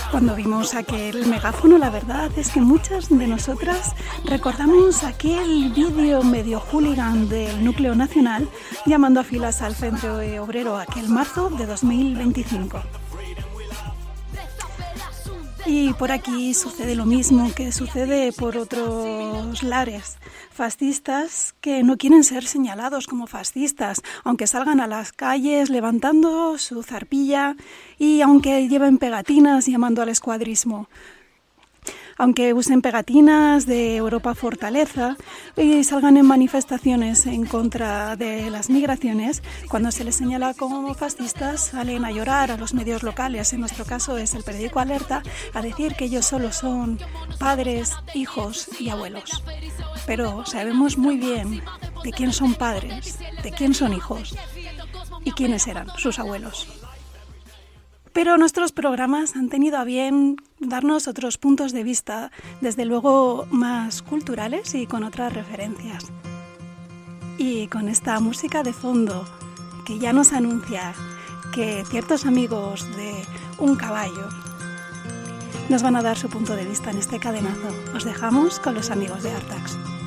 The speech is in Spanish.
Cuando vimos aquel megáfono, la verdad es que muchas de nosotras recordamos aquel vídeo medio hooligan del Núcleo Nacional llamando a filas al Frente Obrero aquel marzo de 2025. Y por aquí sucede lo mismo que sucede por otros lares. Fascistas que no quieren ser señalados como fascistas, aunque salgan a las calles levantando su zarpilla y aunque lleven pegatinas llamando al escuadrismo. Aunque usen pegatinas de Europa Fortaleza y salgan en manifestaciones en contra de las migraciones, cuando se les señala como fascistas salen a llorar a los medios locales, en nuestro caso es el periódico Alerta, a decir que ellos solo son padres, hijos y abuelos. Pero sabemos muy bien de quién son padres, de quién son hijos y quiénes eran sus abuelos. Pero nuestros programas han tenido a bien darnos otros puntos de vista, desde luego más culturales y con otras referencias. Y con esta música de fondo que ya nos anuncia que ciertos amigos de Un Caballo nos van a dar su punto de vista en este cadenazo, os dejamos con los amigos de Artax.